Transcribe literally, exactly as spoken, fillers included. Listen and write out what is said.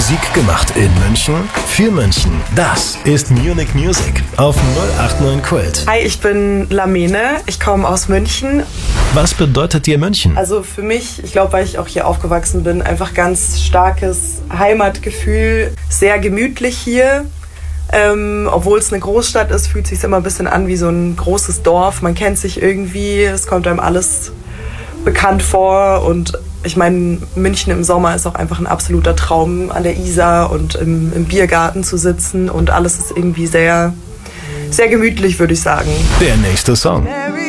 Musik gemacht in München, für München. Das ist Munich Music auf null acht neun Kult. Hi, ich bin Lamene, ich komme aus München. Was bedeutet dir München? Also für mich, ich glaube, weil ich auch hier aufgewachsen bin, einfach ganz starkes Heimatgefühl, sehr gemütlich hier. Ähm, obwohl es eine Großstadt ist, fühlt es sich immer ein bisschen an wie so ein großes Dorf. Man kennt sich irgendwie, es kommt einem alles bekannt vor und ich meine, München im Sommer ist auch einfach ein absoluter Traum, an der Isar und im, im Biergarten zu sitzen und alles ist irgendwie sehr, sehr gemütlich, würde ich sagen. Der nächste Song.